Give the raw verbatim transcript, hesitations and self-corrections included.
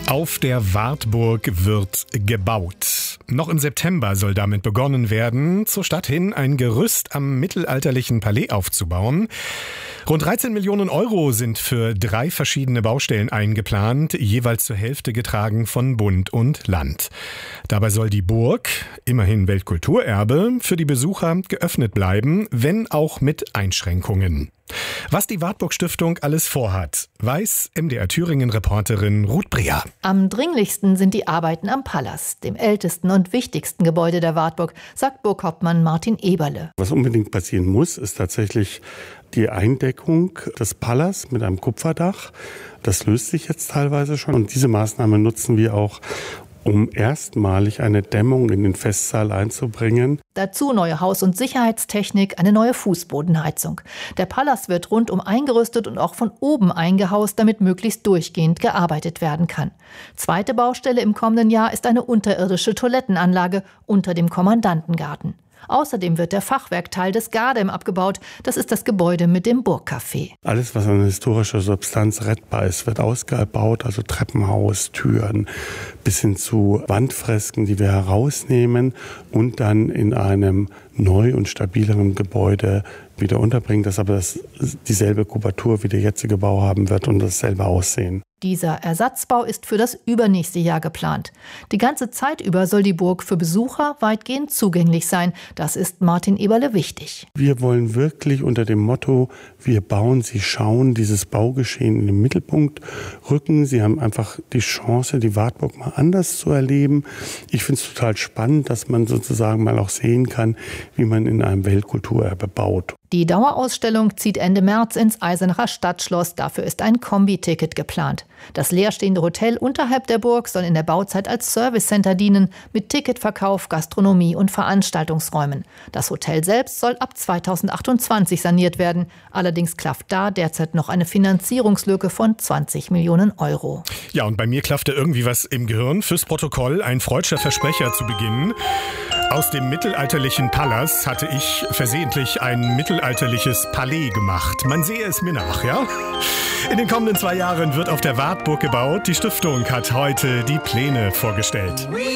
Auf der Wartburg wird gebaut. Noch im September soll damit begonnen werden, zur Stadt hin ein Gerüst am mittelalterlichen Palais aufzubauen. Rund dreizehn Millionen Euro sind für drei verschiedene Baustellen eingeplant, jeweils zur Hälfte getragen von Bund und Land. Dabei soll die Burg, immerhin Weltkulturerbe, für die Besucher geöffnet bleiben, wenn auch mit Einschränkungen. Was die Wartburg Stiftung alles vorhat, weiß M D R Thüringen-Reporterin Ruth Breer. Am dringlichsten sind die Arbeiten am Palas, dem ältesten und wichtigsten Gebäude der Wartburg, sagt Burghauptmann Martin Eberle. Was unbedingt passieren muss, ist tatsächlich die Eindeckung des Palas mit einem Kupferdach. Das löst sich jetzt teilweise schon und diese Maßnahme nutzen wir auch, um erstmalig eine Dämmung in den Festsaal einzubringen. Dazu neue Haus- und Sicherheitstechnik, eine neue Fußbodenheizung. Der Palas wird rundum eingerüstet und auch von oben eingehaust, damit möglichst durchgehend gearbeitet werden kann. Zweite Baustelle im kommenden Jahr ist eine unterirdische Toilettenanlage unter dem Kommandantengarten. Außerdem wird der Fachwerkteil des Gardem abgebaut. Das ist das Gebäude mit dem Burgcafé. Alles, was an historischer Substanz rettbar ist, wird ausgebaut, also Treppenhaus, Türen, bis hin zu Wandfresken, die wir herausnehmen und dann in einem neu und stabileren Gebäude wieder unterbringen, das aber das, dieselbe Kubatur wie der jetzige Bau haben wird und dasselbe Aussehen. Dieser Ersatzbau ist für das übernächste Jahr geplant. Die ganze Zeit über soll die Burg für Besucher weitgehend zugänglich sein. Das ist Martin Eberle wichtig. Wir wollen wirklich unter dem Motto, wir bauen, Sie schauen, dieses Baugeschehen in den Mittelpunkt rücken. Sie haben einfach die Chance, die Wartburg mal anders zu erleben. Ich finde es total spannend, dass man sozusagen mal auch sehen kann, wie man in einem Weltkulturerbe baut. Die Dauerausstellung zieht Ende März ins Eisenacher Stadtschloss. Dafür ist ein Kombi-Ticket geplant. Das leerstehende Hotel unterhalb der Burg soll in der Bauzeit als Servicecenter dienen, mit Ticketverkauf, Gastronomie und Veranstaltungsräumen. Das Hotel selbst soll ab zweitausendachtundzwanzig saniert werden. Allerdings klafft da derzeit noch eine Finanzierungslücke von zwanzig Millionen Euro. Ja, und bei mir klaffte irgendwie was im Gehirn. Fürs Protokoll ein freudscher Versprecher zu Beginn. Aus dem mittelalterlichen Palas hatte ich versehentlich ein mittelalterliches Palais gemacht. Man sehe es mir nach, ja? In den kommenden zwei Jahren wird auf der Wartburg gebaut. Die Stiftung hat heute die Pläne vorgestellt.